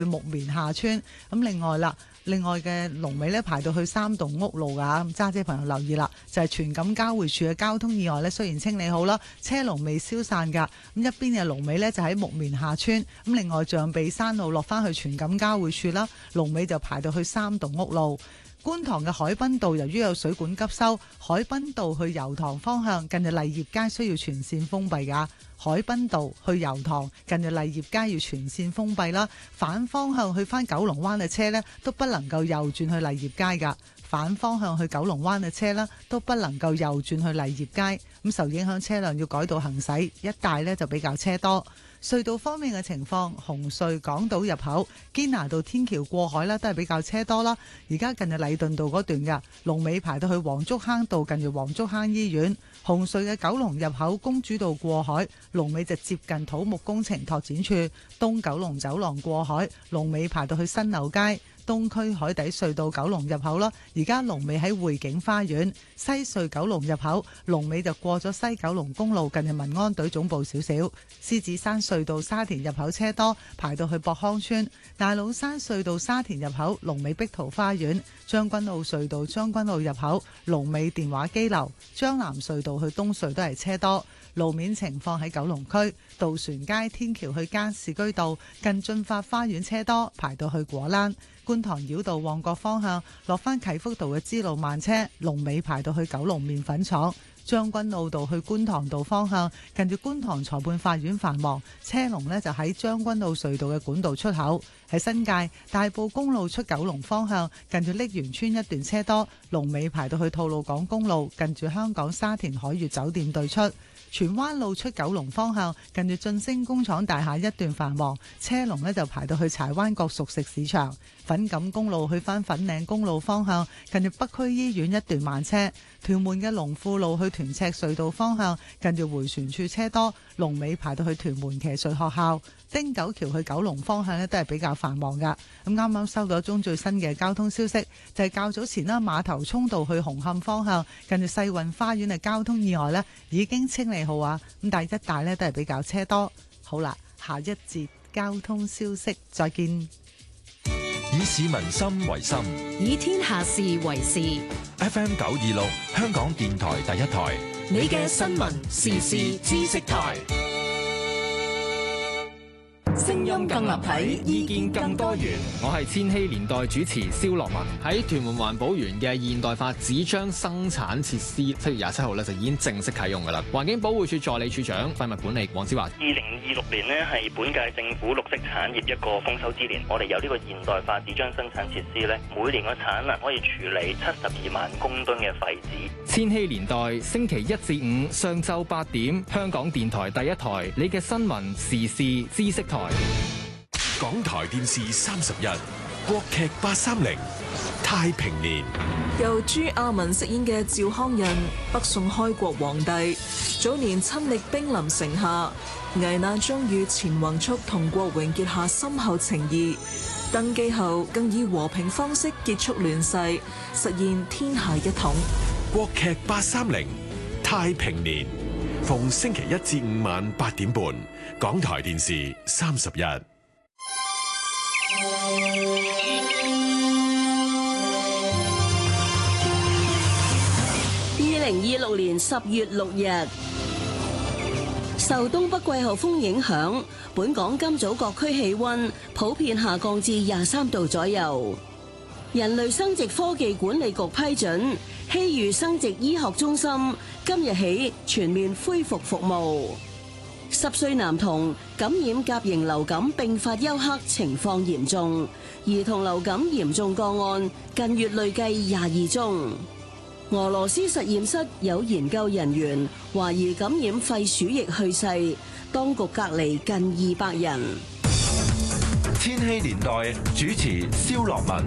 木棉下村。咁另外嘅龍尾呢，排到去三棟屋路㗎。咁揸車朋友留意啦，就係荃錦交匯處嘅交通意外呢，雖然清理好啦，車龍未消散㗎。咁一邊嘅龍尾呢，就喺木棉下村。咁另外象鼻山路落翻去荃錦交匯處啦，龍尾就排到去三棟屋路。觀塘嘅海濱道由於有水管急修，海濱道去油塘方向近住麗業街需要全線封閉㗎。海濱道去油塘近住麗業街要全線封閉啦，反方向去返九龍灣嘅車呢，都不能夠右轉去麗業街㗎。反方向去九龍灣嘅車啦，都不能夠右轉去麗業街。咁受影響車輛要改道行駛，一帶呢就比較車多。隧道方面嘅情況，紅隧港島入口堅拿道天橋過海啦，都係比較車多啦。而家近住禮頓道嗰段嘅龍尾排到去黃竹坑道，近住黃竹坑醫院。紅隧嘅九龍入口公主道過海龍尾就接近土木工程拓展處。東九龍走廊過海龍尾排到去新樓街。東區海底隧道九龍入口啦，而家龍尾喺匯景花園。西隧九龍入口龍尾就過咗西九龍公路，近住民安隊總部少少。獅子山隧道沙田入口車多，排到去博康村。大老山隧道沙田入口龍尾碧桃花園。將軍澳隧道將軍澳入口龍尾電話機樓。將南隧道去東隧都係車多。路面情況喺九龍區渡船街天橋去加士居道近駿發花園車多，排到去果欄。觀塘繞道旺角方向落返啟福道嘅支路慢車，龍尾排到去九龍麵粉廠。將軍澳道去觀塘道方向近住觀塘裁判法院繁忙，車龍呢就喺將軍澳隧道嘅管道出口。喺新界大埔公路出九龍方向近住瀝源村一段車多，龍尾排到去吐露港公路近住香港沙田海悅酒店對出。荃灣路出九龍方向近住晉升工廠大廈一段繁忙，車龍呢就排到去柴灣角熟食市場。粉錦公路去返粉嶺公路方向近住北區醫院一段慢車。屯門嘅龍富路去屯赤隧道方向近住迴旋處車多，龍尾排到去屯門騎術學校。汀九橋去九龍方向呢都係比較繁忙噶。咁啱啱收到一宗最新嘅交通消息，就係較早前啦，馬頭涌道去紅磡方向近住世運花園嘅交通意外呢已經清理好啊。咁但係一帶呢都係比較車多。好啦，下一節交通消息再見。 以市民心為心， 以天下事為事。 FM 926香港電台第一台， 你嘅新聞時事知識台。 聲音更立體，意見更多元。 我係千禧年代主持蕭樂文。喺屯門環保園嘅現代化紙張生產設施，7月27號咧就已經正式啟用㗎啦。環境保護署助理署長廢物管理黃子華 ：2026年呢係本屆政府綠色產業一個豐收之年。我哋有呢個現代化紙張生產設施咧，每年嘅產量可以處理72萬公噸嘅廢紙。 千禧年代星期1至5上晝8點，香港電台第一台，你嘅新聞時事知識台。 港台電視31國劇830太平年， 由朱亞文飾演嘅趙匡胤，北宋開國皇帝，早年親歷兵臨城下，危難中與錢弘璁同郭榮結下深厚情誼，登基後更以和平方式結束亂世，實現天下一統。 國劇830太平年，逢星期1至5晚8點半，港台電視31。 2026年10月6日，受東北季候風影響，本港今早各區氣溫普遍下降至23度左右。人類生殖科技管理局批准，希裕生殖醫學中心今日起全面恢復服務。10歲男童感染甲型流感並發休克，情況嚴重。兒童流感嚴重個案近月累計22宗。俄羅斯實驗室有研究人員懷疑感染肺鼠疫去世，當局隔離近200人。 千禧年代主持蕭樂文。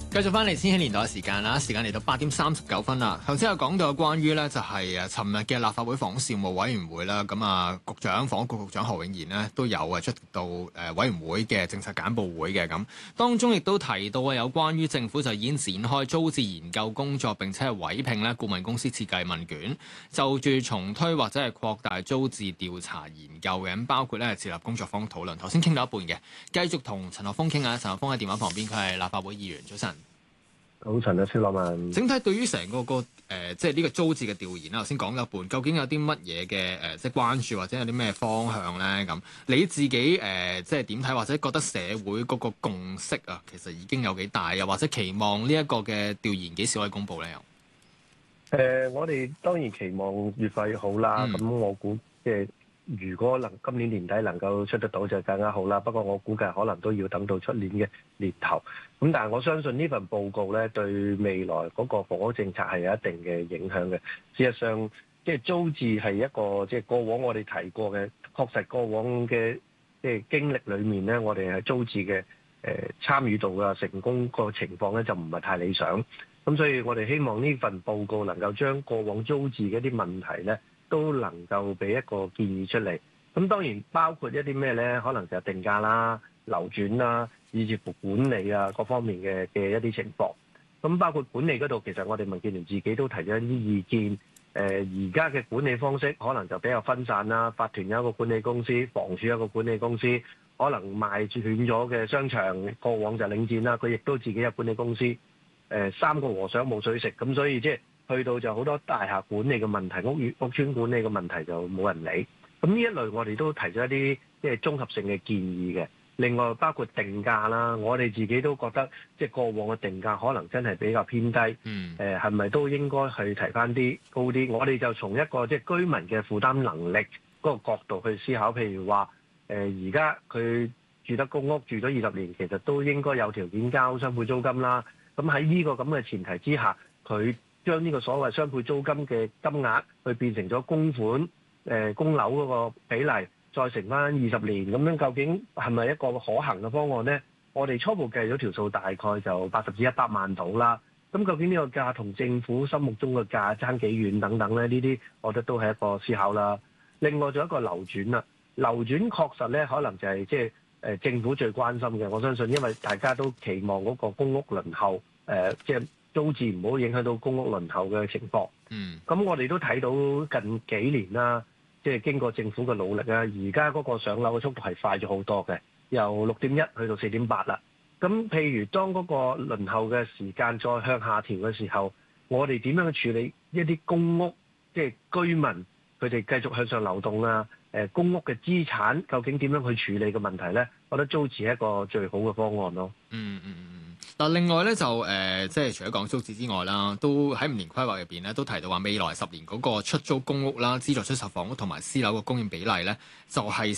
繼續翻嚟千禧年代嘅時間啦，時間嚟到8:39啦。頭先有講到關於咧就係尋日嘅立法會房屋事務委員會啦，咁房屋局局長何永賢呢都有出席到委員會嘅政策簡報會嘅，咁當中亦都提到有關於政府就已經展開租置研究工作，並且係委聘咧顧問公司設計問卷，就住重推或者係擴大租置調查研究嘅，咁包括咧設立工作坊討論。頭先傾到一半嘅，繼續同陳學鋒傾下。陳學鋒喺電話旁邊，佢係立法會議員。早晨。 早晨啊，蕭樂文。 整體對於成個即係呢個租置嘅調研啦，頭先講咗一半，究竟有啲乜嘢嘅即係關注或者有啲咩方向咧？咁你自己即係點睇，或者覺得社會嗰個共識啊，其實已經有幾大，又或者期望呢一個嘅調研幾時可以公佈咧？ 我哋當然期望越快越好啦。咁我估即係如果今年年底能夠出得到就更加好啦。不過我估計可能都要等到出年嘅年頭。咁但係我相信呢份報告咧，對未來嗰個房屋政策係有一定嘅影響嘅。事實上，即係租置係一個即係過往我哋提過嘅，確實過往嘅即係經歷裏面咧，我哋係租置嘅參與度啊、成功個情況咧就唔係太理想。咁所以我哋希望呢份報告能夠將過往租置嘅一啲問題咧，都能夠俾一個建議出嚟。咁當然包括一啲咩咧，可能就係定價啦、流轉啦，以至乎管理啊各方面嘅一啲情況。咁包括管理嗰度，其實我哋民建聯自己都提咗一啲意見。而家嘅管理方式可能就比較分散啦，法團有一個管理公司，房署有一個管理公司，可能賣斷咗嘅商場過往就領展啦，佢亦都自己有管理公司。三個和尚冇水食，咁所以即係去到就好多大廈管理嘅問題，屋邨管理嘅問題就冇人理。咁呢一類我哋都提咗一啲即係綜合性嘅建議嘅。另外包括定價啦，我哋自己都覺得即係過往嘅定價可能真係比較偏低。係咪都應該去提翻啲高啲？我哋就從一個即係居民嘅負擔能力嗰個角度去思考，譬如話而家佢住得公屋住咗20年，其實都應該有條件交雙倍租金啦。咁喺呢個咁嘅前提之下，佢將呢個所謂雙倍租金嘅金額，去變成咗供款供樓嗰個比例，再乘翻20年，咁樣究竟係咪一個可行嘅方案呢？我哋初步計咗條數，大概就80至100萬到啦。咁究竟呢個價同政府心目中嘅價爭幾遠等等咧？呢啲我覺得都係一個思考啦。另外仲有一個流轉啦，流轉確實咧，可能就係即係政府最關心嘅。我相信因為大家都期望嗰個公屋輪候即係租置唔好影響到公屋輪候嘅情況。咁我哋都睇到近幾年啦，即係經過政府嘅努力啊，而家嗰個上樓嘅速度係快咗好多嘅，由6.1去到4.8啦。咁譬如當嗰個輪候嘅時間再向下調嘅時候，我哋點樣去處理一啲公屋即係居民佢哋繼續向上流動啊？公屋嘅資產究竟點樣去處理嘅問題咧？我覺得租置係一個最好嘅方案咯。 嗱，另外咧就即係除咗講租置之外啦，都喺5年規劃入邊咧都提到話未來10年嗰個出租公屋啦、資助出售房屋同埋私樓嘅供應比例咧，就係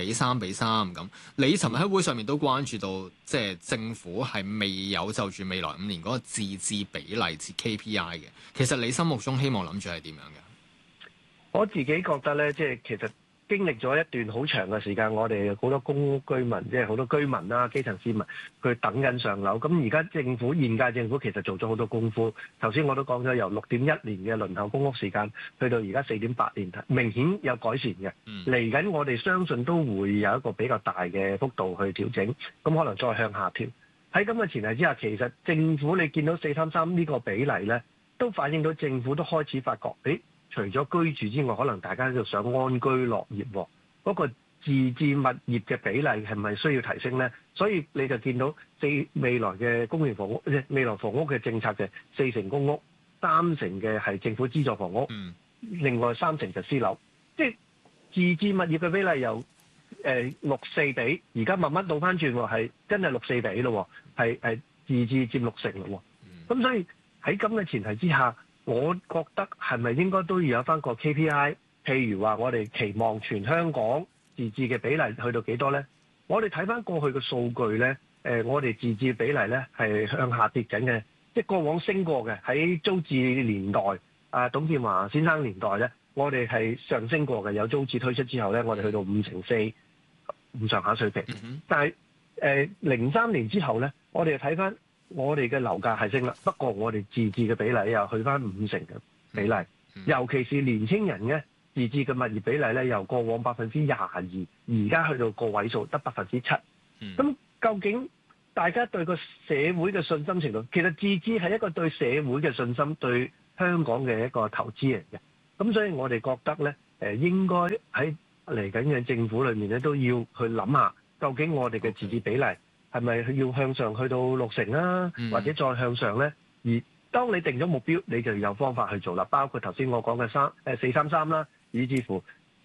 4:3:3咁。你尋日喺會上面都關注到，即係政府係未有就住未來5年嗰個自置比例設 KPI 嘅。其實你心目中希望諗住係點樣嘅？ 我自己覺得咧，即係其實經歷咗一段好長嘅時間，我哋好多公屋居民，即係好多居民啦、基層市民，佢等緊上樓。咁而家現屆政府其實做咗好多功夫。頭先我都講咗，由6.1年嘅輪候公屋時間，去到而家4.8年，明顯有改善嘅。嚟緊我哋相信都會有一個比較大嘅幅度去調整，咁可能再向下調。喺咁嘅前提之下，其實政府你見到4:3:3呢個比例咧，都反映到政府都開始發覺，除咗居住之外，可能大家都想安居樂業，嗰個自置物業嘅比例係咪需要提升呢？所以你就見到未來嘅公營房屋，未來房屋嘅政策就4成公屋，3成嘅係政府資助房屋，另外3成就私樓，即係自置物業嘅比例由6:4比，而家慢慢倒翻轉喎，係真係6:4比咯，係自置佔6成咯。咁所以喺咁嘅前提之下，我覺得係咪應該都要有翻個 KPI？ 譬如話我哋期望全香港自置嘅比例去到幾多呢？我哋睇翻過去嘅數據呢，我哋自置比例呢係向下跌緊嘅，即係過往升過嘅。喺租置年代，董建華先生年代呢，我哋係上升過嘅。有租置推出之後呢，我哋去到5.4%咁上下水平。但係03年之後呢，我哋睇翻我哋嘅樓價係升啦，不過我哋自置嘅比例又去翻50%嘅比例，尤其是年輕人嘅自置嘅物業比例咧，由過往22%，而家去到個位數得7%。咁究竟大家對個社會嘅信心程度，其實自置係一個對社會嘅信心，對香港嘅一個投資嚟嘅。咁所以我哋覺得咧，應該喺嚟緊嘅政府裏面咧，都要去諗下，究竟我哋嘅自置比例係咪要向上去到60%啊，或者再向上咧？而當你定咗目標，你就有方法去做啦。包括頭先我講嘅433啦，以至乎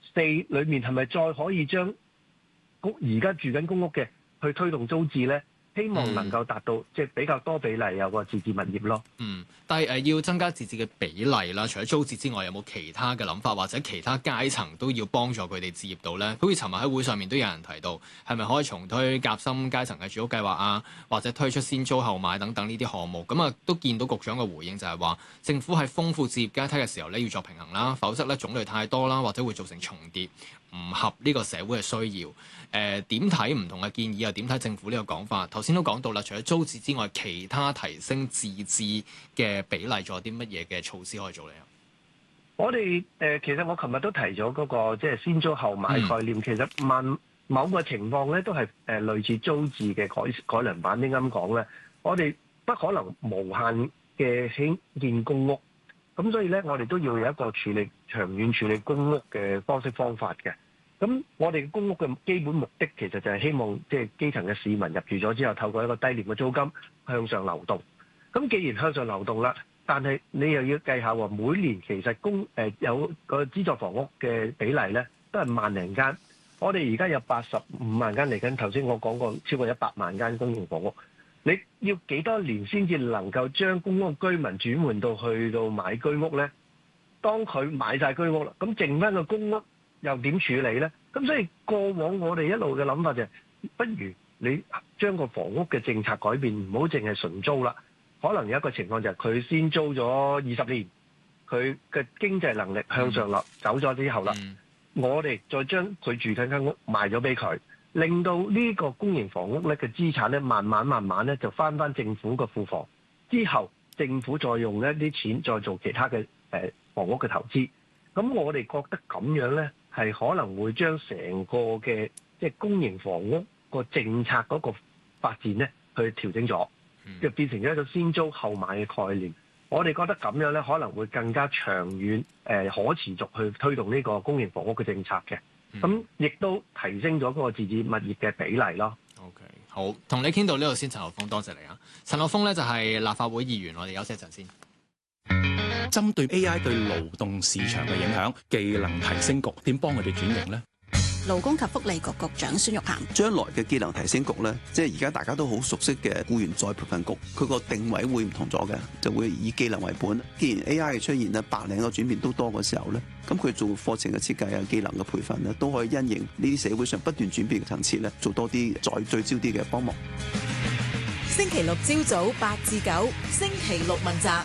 4裏面係咪再可以將而家住緊公屋嘅去推動租置咧？希望能夠達到即係比較多比例有個自置物業咯。 但係要增加自置嘅比例啦，除咗租置之外，有冇其他嘅諗法，或者其他階層都要幫助佢哋置業到咧？好似尋日喺會上面都有人提到，係咪可以重推夾心階層嘅住屋計劃啊，或者推出先租後買等等呢啲項目？咁啊，都見到局長嘅回應就係話，政府喺豐富置業階梯嘅時候咧，要作平衡啦，否則咧種類太多啦，或者會造成重疊，唔合呢個社會嘅需要。點睇唔同嘅建議，又點睇政府呢個講法？頭先都講到啦，除咗租置之外，其他提升自置嘅比例，仲有啲乜嘢嘅措施可以做咧？ 我哋其實我琴日都提咗嗰個即係先租後買概念，其實某個情況咧都係類似租置嘅改良版。點解咁講咧？我哋不可能無限嘅興建公屋，咁所以咧我哋都要有一個長遠處理公屋嘅方式方法嘅。咁我哋公屋嘅基本目的其實就係希望即係基層嘅市民入住咗之後，透過一個低廉嘅租金向上流動。咁既然向上流動啦，但係你又要計下喎，每年其實有個資助房屋嘅比例咧，都係萬零間。我哋而家有85萬間嚟緊，頭先我講過超過100萬間公營房屋。你要幾多年先至能夠將公屋居民轉換到去到買居屋咧？當佢買晒居屋啦，咁剩翻個公屋又點處理呢？咁所以過往我哋一路嘅諗法就係，不如你將個房屋嘅政策改變，唔好淨係純租啦。可能有一個情況就係佢先租咗20年，佢嘅經濟能力向上落走咗之後啦，我哋再將佢住緊間屋賣咗俾佢，令到呢個公營房屋咧嘅資產咧慢慢咧就翻政府嘅庫房，之後政府再用一啲錢再做其他嘅房屋嘅投資。咁我哋覺得咁樣咧，係可能會將成個嘅即係公營房屋個政策嗰個發展咧，去調整咗，就變成咗一個先租後買嘅概念。我哋覺得咁樣咧，可能會更加長遠可持續去推動呢個公營房屋嘅政策嘅。咁亦都提升咗嗰個自置物業嘅比例咯。 OK， 好，同你傾到呢度先，陳學鋒，多謝你啊。陳學鋒咧就係立法會議員，我哋休息一陣先。 針對 AI 對勞動市場嘅影響，技能提升局點幫佢哋轉型呢？ 勞工及福利局局長孫玉菡， 將來嘅技能提升局咧，即係而家大家都好熟悉嘅僱員再培訓局，佢個定位會唔同咗嘅，就會以技能為本。既然 AI 嘅出現咧，白領嘅轉變都多嘅時候咧，咁佢做課程嘅設計啊、技能嘅培訓咧，都可以因應呢啲社會上不斷轉變嘅層次咧，做多啲再聚焦啲嘅幫忙。 星期六朝早8至9，星期六問責。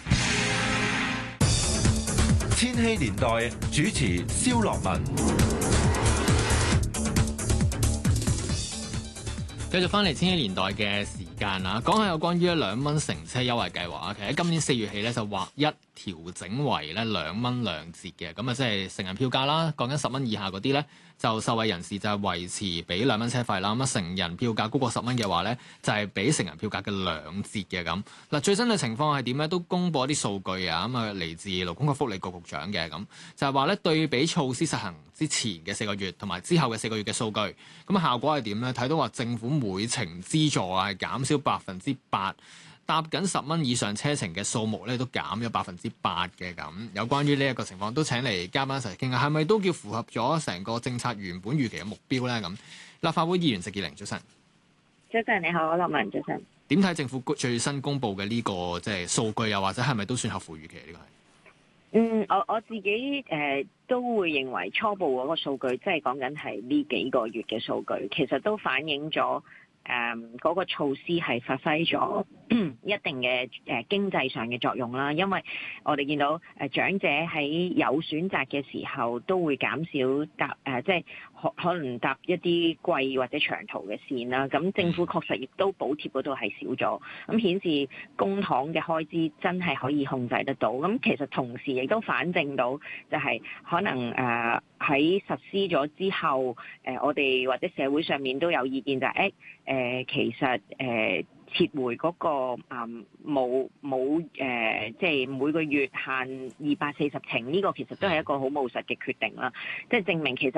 千禧年代主持蕭樂文。 繼續翻嚟千禧年代嘅時間啦，講下有關於2蚊乘車優惠計劃啊。其實喺今年4月起咧就劃一調整為咧2蚊兩折嘅，咁啊即係成人票價啦，講緊10蚊以下嗰啲咧就受惠人士就係維持俾2蚊車費啦。咁啊成人票價高過10蚊嘅話咧就係俾成人票價嘅2折嘅咁。嗱最新嘅情況係點咧？都公佈一啲數據啊，咁啊嚟自勞工及福利局局長嘅咁，就係話咧對比措施實行之前嘅4個月同埋之後嘅4個月嘅數據，咁啊效果係點咧？睇到話政府每程資助啊係減少8%，搭緊10蚊以上車程嘅數目咧都減咗8%嘅咁。有關於呢一個情況，都請嚟嘉賓一齊傾下，係咪都叫符合咗成個政策原本預期嘅目標咧？咁立法會議員石潔玲，早晨。 早晨你好，樂文早晨。 點睇政府最新公布嘅呢個即係數據，又或者係咪都算合乎預期呢個係？ 我自己都會認為初步嗰個數據，即係講緊係呢幾個月嘅數據，其實都反映咗嗰個措施係發揮咗一定嘅經濟上嘅作用啦，因為我哋見到長者喺有選擇嘅時候都會減少搭即係可能搭一啲貴或者長途嘅線啦。咁政府確實亦都補貼嗰度係少咗，咁顯示公帑嘅開支真係可以控制得到。咁其實同時亦都反證到就係可能喺實施咗之後，我哋或者社會上面都有意見就係其實撤回嗰個冇即係每個月限240程呢個其實都係一個好務實嘅決定啦，即係證明其實